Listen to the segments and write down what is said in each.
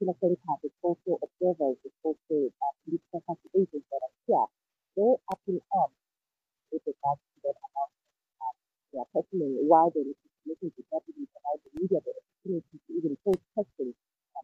particular center, there's also observers, there's also political party agents that are here. They're up in arms with regards to that announcement. They are questioning why they need to listen to deputies about the media the opportunity to even pose questions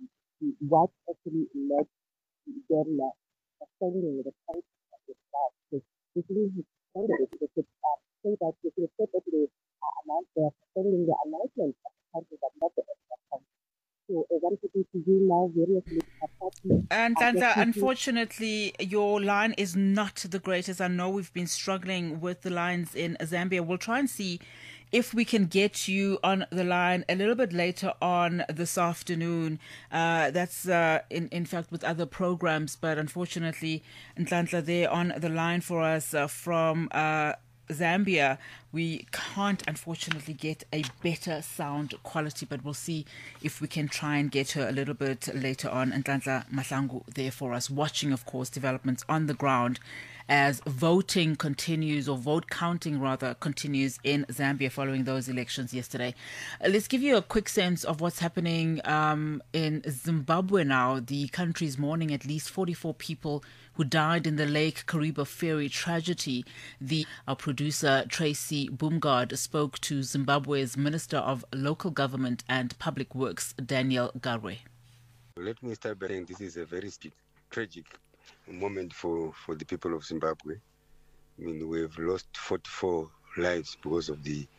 what actually led to them suspending the content of the class. So this really has suspended it. They could say that they could say that they announced they are suspending the announcement of the content but not the actual content. So one could to you now various political parties And are Lanza, definitely unfortunately, your line is not the greatest. I know we've been struggling with the lines in Zambia. We'll try and see if we can get you on the line a little bit later on this afternoon. That's in fact with other programs, but unfortunately, Nhlanhla, they're on the line for us from Zambia. We can't unfortunately get a better sound quality, but we'll see if we can try and get her a little bit later on. And Nhlanhla Mahlangu there for us, watching, of course, developments on the ground as voting continues, or vote counting rather, continues in Zambia following those elections yesterday. Let's give you a quick sense of what's happening in Zimbabwe now. The country is mourning at least 44 people who died in the Lake Kariba ferry tragedy. Our producer Tracy Boomgard spoke to Zimbabwe's Minister of Local Government and Public Works, Daniel Garwe. Let me start by saying this is a very tragic moment for the people of Zimbabwe. I mean, we've lost 44 lives because of the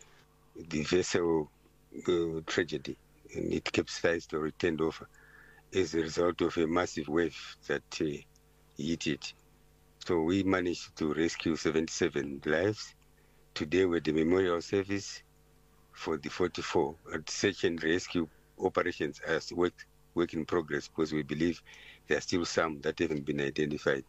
vessel tragedy, and it capsized or it turned over as a result of a massive wave that hit it. So we managed to rescue 77 lives. Today we're at the memorial service for the 44. Search and rescue operations as work in progress, because we believe there are still some that haven't been identified.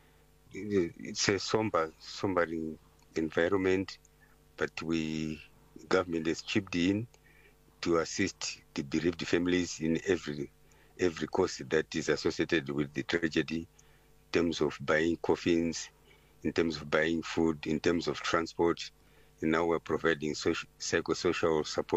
It's a somber environment, but government has chipped in to assist the bereaved families in every cost that is associated with the tragedy, in terms of buying coffins, in terms of buying food, in terms of transport. And now we're providing psychosocial support